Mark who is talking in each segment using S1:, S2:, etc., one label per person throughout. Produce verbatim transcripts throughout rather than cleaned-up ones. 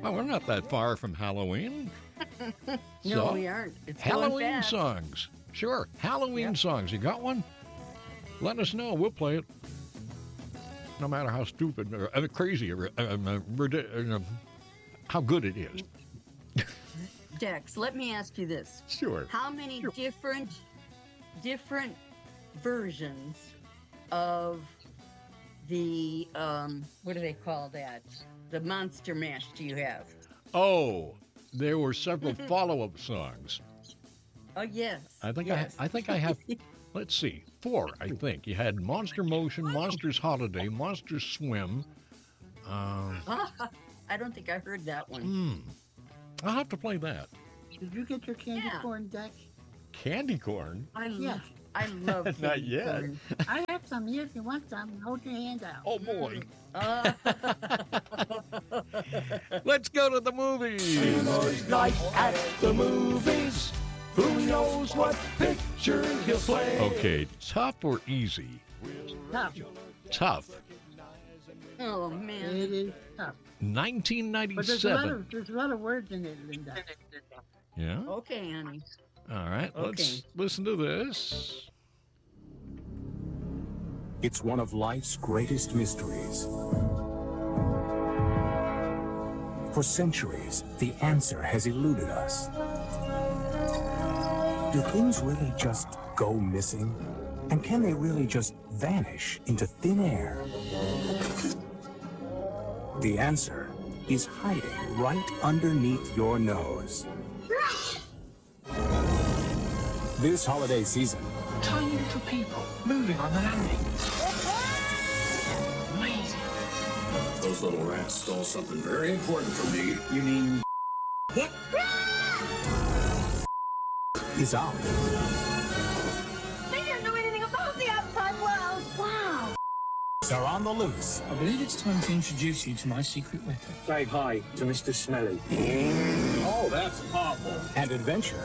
S1: Well, we're not that far from Halloween.
S2: No,
S1: So,
S2: we aren't. It's
S1: Halloween
S2: going fast.
S1: songs. Sure, Halloween
S2: Yep.
S1: songs. You got one? Let us know. We'll play it. No matter how stupid or uh, crazy or uh, uh, uh, how good it is.
S2: Dex, let me ask you this.
S1: Sure.
S2: How many different different versions of the um what do they call that? The Monster Mash do you have?
S1: Oh, there were several follow-up songs.
S2: Oh yes.
S1: I think
S2: yes.
S1: I I think I have let's see, four, I think. You had Monster Motion, Monsters Holiday, Monsters Swim. Uh,
S2: I don't think I heard that one.
S1: hmm. I'll have to play that.
S3: Did you get your candy
S2: Yeah.
S3: corn, Dex?
S1: Candy corn?
S2: I
S3: Yeah.
S2: love I love
S1: Not
S2: candy
S1: yet.
S2: corn.
S3: I have some here if you want some. Hold your hand out.
S1: Oh boy.
S2: Uh,
S1: Let's go to the movies.
S4: Night at the movies. Who knows what picture he'll play?
S1: Okay, tough or easy?
S3: Tough.
S1: Tough.
S2: oh man.
S3: It is tough.
S1: nineteen
S3: But there's a lot
S1: ninety-seven.
S3: of there's a lot of words in it, Linda.
S1: Yeah?
S2: Okay, honey.
S1: All right, let's
S2: Okay.
S1: listen to this.
S5: It's one of life's greatest mysteries. For centuries, the answer has eluded us. Do things really just go missing? And can they really just vanish into thin air? The answer is hiding right underneath your nose. This holiday season,
S6: Tiny little people moving on the landing. Amazing.
S7: Those little rats stole something very important from me.
S6: You mean
S5: is out.
S8: They don't know anything about the outside world. Wow.
S5: Are on the loose.
S6: I believe it's time to introduce you to my secret weapon.
S5: Say hi to Mister Smelly.
S7: Oh, that's awful.
S5: And adventure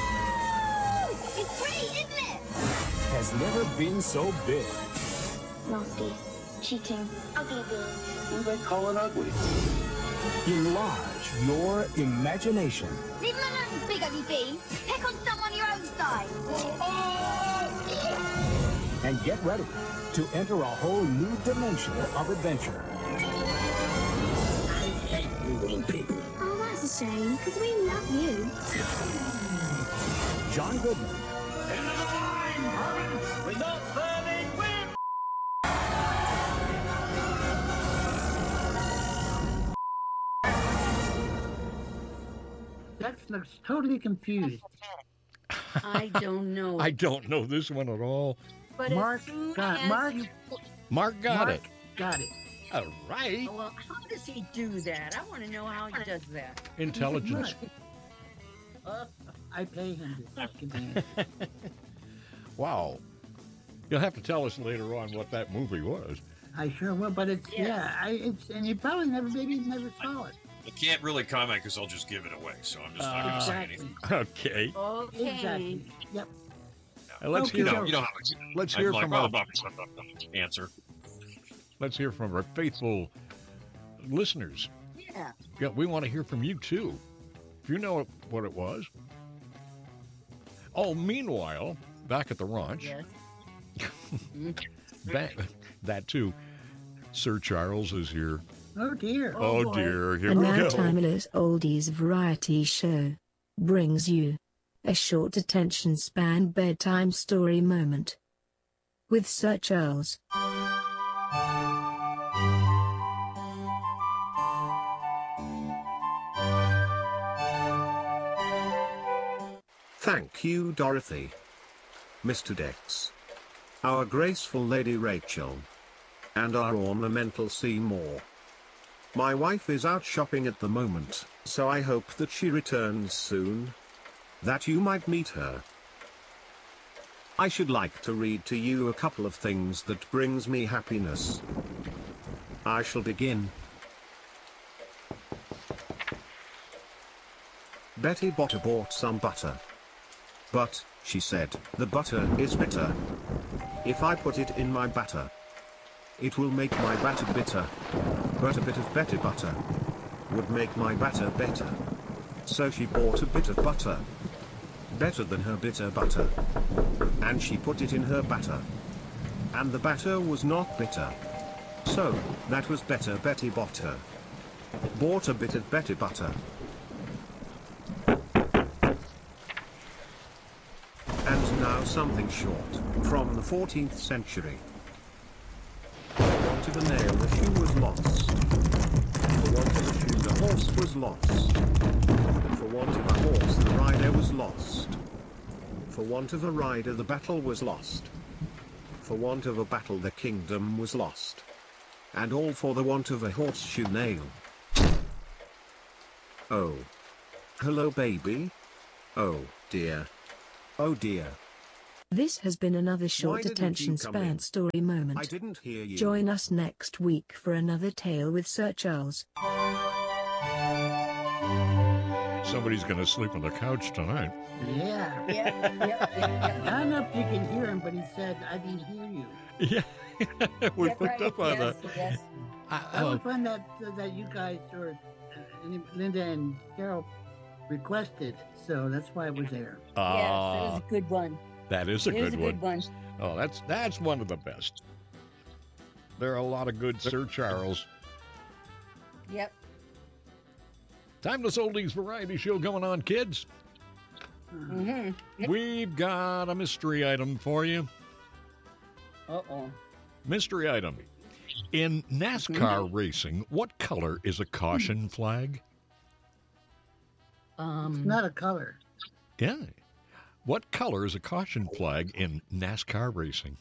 S8: It's pretty, isn't it?
S5: has never been so big.
S8: Nasty. Cheating. Ugly bean.
S7: Who they call it ugly?
S5: Enlarge your imagination
S8: Leave them alone, you big ugly bean. Pick on someone your own size.
S5: and get ready to enter a whole new dimension of adventure.
S7: I hate you little people.
S8: Oh, that's a shame, because we love you.
S5: John Goodman,
S4: End of the line, Herman! With the burning whip!
S3: Dex looks totally confused.
S2: I don't know.
S1: I don't know this one at all.
S2: but
S3: Mark
S2: as soon
S3: got
S2: as
S3: Mark.
S2: you
S1: Mark got
S3: Mark
S1: it.
S3: Got it.
S1: All right.
S2: well, how does he do that? I want to know how he does that.
S1: Intelligence.
S3: I pay him this second hand.
S1: Wow. You'll have to tell us later on what that movie was.
S3: I sure will, but it's
S2: Yeah.
S3: yeah, I, it's and you probably never maybe never saw it.
S9: I can't really comment because I'll just give it away, so I'm just not going to say
S3: Exactly.
S9: anything.
S1: Okay.
S2: Okay.
S3: Exactly. Yep.
S1: Uh, let's
S3: Okay,
S1: hear.
S9: You
S3: so-
S9: know, you know how much.
S1: Let's
S9: I'm
S1: hear
S9: like,
S1: from
S9: well,
S1: our,
S9: about the answer.
S1: let's hear from our faithful listeners.
S2: Yeah.
S1: Yeah, we want to hear from you too. If you know what it was. Oh, meanwhile, back at the ranch,
S2: Yes.
S1: back, that too, Sir Charles is here.
S3: Oh dear.
S1: Oh,
S2: boy.
S1: dear, here
S10: A
S1: we
S10: now
S1: go.
S10: timeless oldies variety show brings you a short attention span bedtime story moment with Sir Charles.
S11: Thank you, Dorothy. Mister Dex. Our graceful Lady Rachel. And our ornamental Seymour. My wife is out shopping at the moment, so I hope that she returns soon. That you might meet her. I should like to read to you a couple of things that brings me happiness. I shall begin. Betty Botter bought some butter. But, she said, the butter is bitter. If I put it in my batter, it will make my batter bitter. But a bit of Betty butter would make my batter better. So she bought a bit of butter. Better than her bitter butter. And she put it in her batter. And the batter was not bitter. So, that was better Betty Butter. Bought a bit of Betty Butter. And now something short, from the fourteenth century. For want of a nail the shoe was lost. For want of a shoe the horse was lost. For want of a horse the rider was lost. For want of a rider the battle was lost. For want of a battle the kingdom was lost. And all for the want of a horseshoe nail. Oh. Hello baby? Oh, dear. Oh dear.
S10: This has been another short
S11: didn't
S10: attention
S11: you come
S10: span
S11: in?
S10: story moment.
S11: I didn't hear you.
S10: Join us next week for another tale with Sir Charles.
S1: Somebody's going to sleep on the couch tonight.
S3: Yeah.
S2: Yeah, yeah, yeah, yeah.
S3: I don't know if you can hear him, but he said, I didn't hear you.
S1: Yeah. we
S2: Yeah,
S1: picked
S2: right,
S1: up on
S2: yes,
S1: that.
S2: yes.
S1: I,
S3: That
S1: oh,
S3: was one that, that you guys, or uh, Linda and Carol, requested, so that's why it was there.
S2: Yes, that
S1: ah,
S2: was a good one.
S1: that is a
S2: It
S1: good
S2: was a good
S1: one.
S2: one.
S1: Oh, that's that's one of the best. There are a lot of good Sir Charles.
S2: Yep.
S1: Timeless Oldies Variety Show going on, kids.
S2: Mm-hmm.
S1: We've got a mystery item for you.
S2: Uh-oh.
S1: Mystery item. In NASCAR racing, what color is a caution flag?
S2: Um,
S3: It's not a color.
S1: Yeah. What color is a caution flag in NASCAR racing?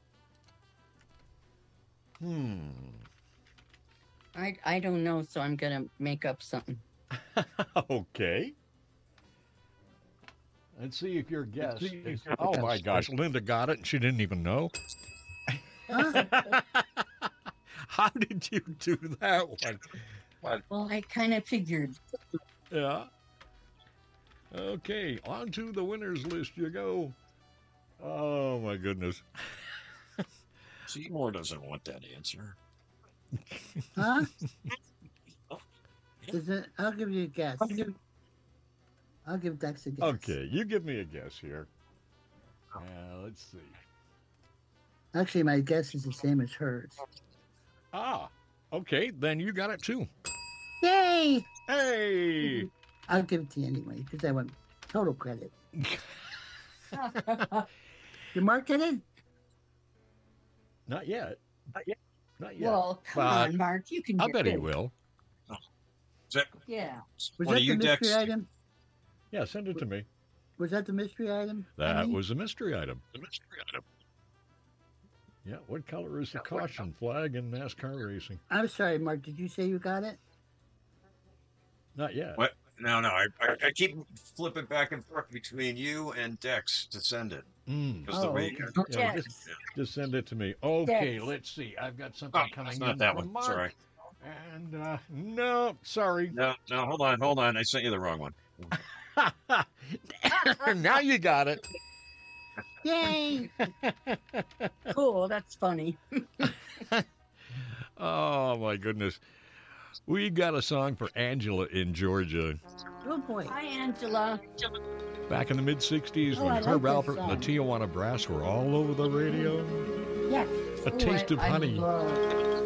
S1: Hmm.
S2: I, I don't know, so I'm going to make up something.
S1: Okay. Let's see if your guess is... Oh, my gosh. Linda got it, and she didn't even know.
S3: Huh?
S1: How did you do that one?
S2: Well, I kind of figured.
S1: Yeah. Okay, on to the winners list you go. Oh, my goodness.
S9: Seymour doesn't want that answer.
S3: Huh? Is it, I'll give you a guess. I'll give Dex a guess.
S1: Okay, you give me a guess here. Uh, let's see.
S3: Actually, my guess is the same as hers.
S1: Ah, okay, then you got it too.
S3: Yay!
S1: Hey!
S3: I'll give it to you anyway, because I want total credit. You mark it in?
S1: Not yet. Not yet. Not yet.
S2: Well, come
S1: But
S2: on, Mark. You can
S1: I
S2: get
S1: bet he
S2: it.
S1: will.
S9: Is that
S2: Yeah.
S3: Was
S9: one
S3: that
S9: of
S3: the
S9: you,
S3: mystery
S9: Dex?
S3: item?
S1: Yeah, send it to me.
S3: Was that the mystery item?
S1: That
S3: I mean?
S1: was a mystery item.
S9: The mystery item.
S1: Yeah, what color is the caution flag in NASCAR racing?
S3: I'm sorry, Mark. Did you say you got it?
S1: Not yet.
S9: What? No, no. I, I, I keep flipping back and forth between you and Dex to send it.
S1: Mm.
S9: Because the
S3: Oh,
S9: way
S3: okay.
S1: Yeah,
S2: Dex.
S1: just, just send it to me. Okay,
S2: Dex.
S1: let's see. I've got something
S9: Oh,
S1: coming
S9: it's not
S1: in
S9: that
S1: from
S9: one.
S1: Mark.
S9: Sorry.
S1: And, uh, no, sorry.
S9: No, no. Hold on, hold on. I sent you the wrong one.
S1: Now you got it.
S3: Yay!
S2: Cool. That's funny.
S1: Oh, my goodness. We got a song for Angela in Georgia.
S3: Oh, boy.
S2: Hi, Angela.
S1: Back in the mid sixties
S3: Oh,
S1: when
S3: I like
S1: Herb
S3: this
S1: Alpert and the
S3: song.
S1: Tijuana Brass were all over the radio.
S3: Yes.
S1: A
S2: Oh,
S1: taste
S2: I-
S1: of
S2: I
S1: honey.
S2: love-